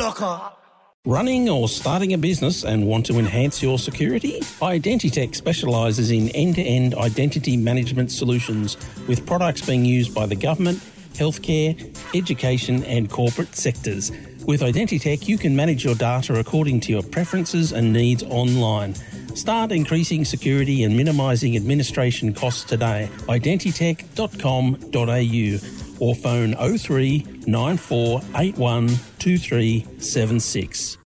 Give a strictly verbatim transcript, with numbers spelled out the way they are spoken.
blocker. Running or starting a business and want to enhance your security? Identitech specialises in end-to-end identity management solutions with products being used by the government, healthcare, education and corporate sectors. With Identitech, you can manage your data according to your preferences and needs online. Start increasing security and minimising administration costs today. identitech dot com dot a u or phone oh three nine four eight one two three seven six.